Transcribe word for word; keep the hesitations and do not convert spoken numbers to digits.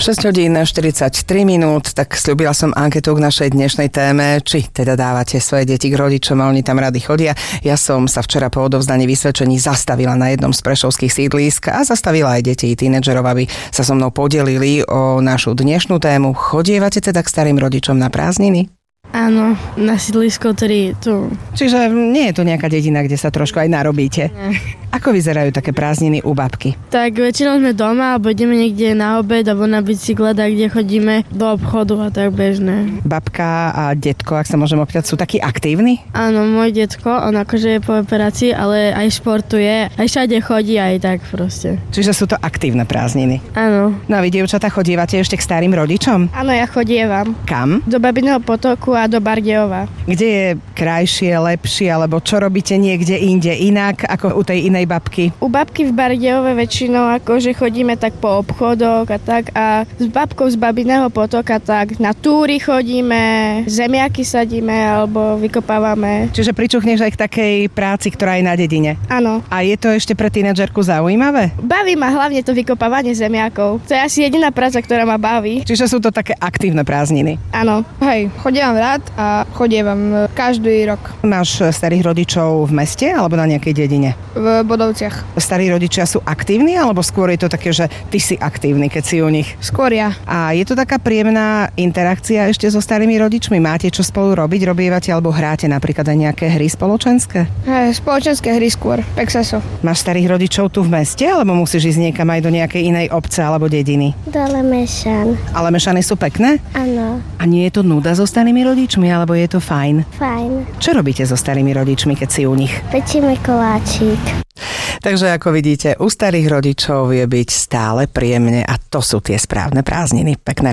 šesť hodín štyridsaťtri minút, tak sľúbila som anketu k našej dnešnej téme, či teda dávate svoje deti k rodičom a oni tam rady chodia. Ja som sa včera po odovzdaní vysvedčení zastavila na jednom z prešovských sídlisk a zastavila aj deti tínedžerov, aby sa so mnou podelili o našu dnešnú tému. Chodievate teda k starým rodičom na prázdniny? Áno, na sídlisko tri tu. Čiže nie je to nejaká dedina, kde sa trošku aj narobíte? Nie. Ako vyzerajú také prázdniny u babky? Tak väčšinou sme doma, alebo ideme niekde na obed, alebo na bicyklete, kde chodíme do obchodu a tak bežné. Babka a detko, ak sa môžem opýtať, sú takí aktívni? Áno, môj detko, on akože je po operácii, ale aj športuje, aj všade chodí, aj tak proste. Čiže sú to aktívne prázdniny? Áno. No a vy, dievčatá, chodívate ešte k starým rodičom? Áno, ja chodievam. Kam? Do Babiného potoku a do Bardejova. Kde je krajšie, lepšie, alebo čo robíte niekde inde inak ako u tej inej babky? U babky v Bardejove väčšinou akože chodíme tak po obchodoch a tak a s babkou z Babiného potoka tak na túry chodíme, zemiaky sadíme alebo vykopávame. Čiže pričuchneš aj k takej práci, ktorá je na dedine? Áno. A je to ešte pre tínedžerku zaujímavé? Baví ma hlavne to vykopávanie zemiakov. To je asi jediná práca, ktorá ma baví. Čiže sú to také aktívne prázdniny? Áno. Hej, chodievam rád a chodievam každý rok. Máš starých rodičov v meste alebo na nejakej dedine? V Bodovciach. Starí rodičia sú aktívni alebo skôr je to také, že ty si aktívny, keď si u nich? Skôr ja. A je to taká príjemná interakcia ešte so starými rodičmi? Máte čo spolu robiť? Robievate alebo hráte napríklad aj nejaké hry spoločenské? Hej, spoločenské hry skôr. Pexeso. Máš starých rodičov tu v meste alebo musíš ísť niekam aj do nejakej inej obce alebo dediny? Do Lemešan. Ale Mešany sú pekné? Áno. A nie je to nuda so starými rodičmi alebo je to fajn? Fajn. Čo robíte so starými rodičmi, keď si u nich? Pečíme koláčik. Takže ako vidíte, u starých rodičov je byť stále príjemne a to sú tie správne prázdniny. Pekné